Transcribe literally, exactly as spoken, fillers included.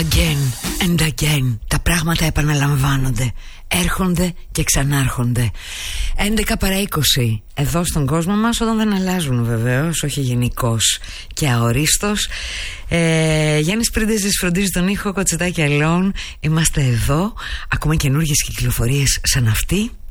Again and again. Τα πράγματα επαναλαμβάνονται, έρχονται και ξανάρχονται. έντεκα παρά είκοσι εδώ στον κόσμο μας, όταν δεν αλλάζουν βεβαίως, όχι γενικώς και αορίστος. ε, Γιάννης Πρίντεζης φροντίζει τον ήχο, Κοτσετάκι Alone. Είμαστε εδώ, ακούμε καινούργιες κυκλοφορίες σαν αυτή.